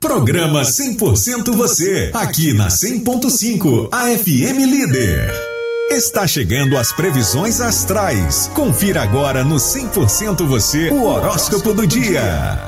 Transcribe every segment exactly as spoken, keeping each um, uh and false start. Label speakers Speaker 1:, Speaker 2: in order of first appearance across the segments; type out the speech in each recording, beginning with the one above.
Speaker 1: Programa cem por cento você, aqui na cem ponto cinco, a F M Líder. Está chegando as previsões astrais. Confira agora no cem por cento você o horóscopo do dia.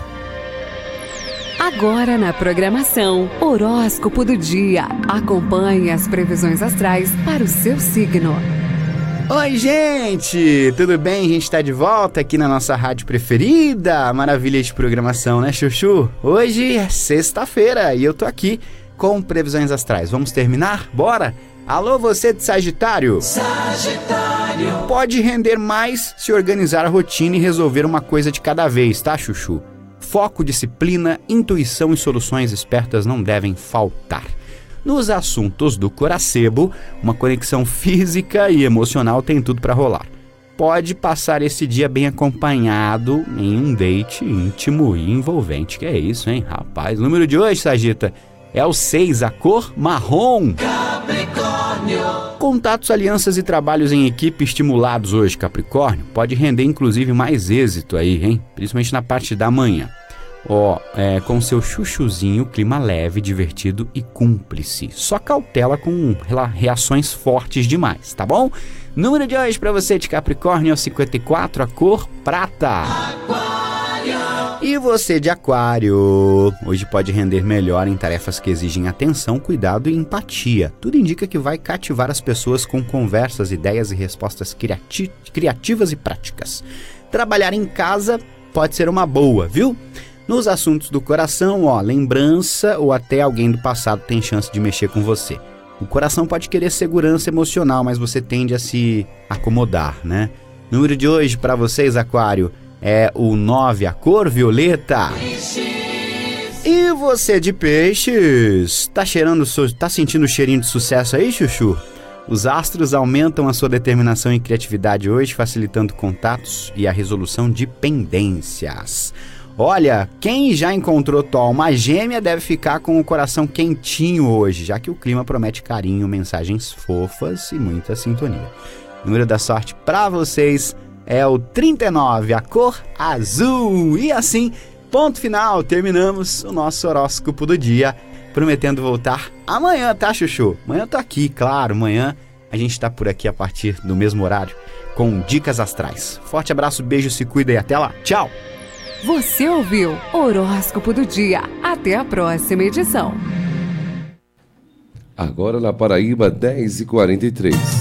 Speaker 2: Agora na programação, horóscopo do dia. Acompanhe as previsões astrais para o seu signo.
Speaker 3: Oi, gente! Tudo bem? A gente está de volta aqui na nossa rádio preferida. Maravilha de programação, né, Chuchu? Hoje é sexta-feira e eu tô aqui com previsões astrais. Vamos terminar? Bora? Alô, você de Sagitário? Sagitário! Pode render mais se organizar a rotina e resolver uma coisa de cada vez, tá, Chuchu? Foco, disciplina, intuição e soluções espertas não devem faltar. Nos assuntos do coração, uma conexão física e emocional tem tudo para rolar. Pode passar esse dia bem acompanhado em um date íntimo e envolvente. Que é isso, hein, rapaz? O número de hoje, Sagita, é o seis, a cor marrom. Capricórnio. Contatos, alianças e trabalhos em equipe estimulados hoje, Capricórnio. Pode render, inclusive, mais êxito aí, hein? Principalmente na parte da manhã. Ó, é, com seu chuchuzinho, clima leve, divertido e cúmplice. Só cautela com reações fortes demais, tá bom? Número de hoje pra você de Capricórnio é o cinquenta e quatro, a cor prata. Aquário. E você de Aquário, hoje pode render melhor em tarefas que exigem atenção, cuidado e empatia. Tudo indica que vai cativar as pessoas com conversas, ideias e respostas criati- criativas e práticas. Trabalhar em casa pode ser uma boa, viu? Nos assuntos do coração, ó, lembrança ou até alguém do passado tem chance de mexer com você. O coração pode querer segurança emocional, mas você tende a se acomodar, né? Número de hoje para vocês, Aquário, é o nove, a cor violeta. Peixes. E você de Peixes, tá cheirando, tá sentindo o cheirinho de sucesso aí, Chuchu? Os astros aumentam a sua determinação e criatividade hoje, facilitando contatos e a resolução de pendências. Olha, quem já encontrou tua alma gêmea deve ficar com o coração quentinho hoje, já que o clima promete carinho, mensagens fofas e muita sintonia. O número da sorte para vocês é o trinta e nove, a cor azul. E assim, ponto final, terminamos o nosso horóscopo do dia, prometendo voltar amanhã, tá, Chuchu? Amanhã eu tô aqui, claro, amanhã a gente tá por aqui a partir do mesmo horário, com dicas astrais. Forte abraço, beijo, se cuida e até lá. Tchau!
Speaker 2: Você ouviu Horóscopo do Dia. Até a próxima edição.
Speaker 4: Agora na Paraíba, dez e quarenta e três.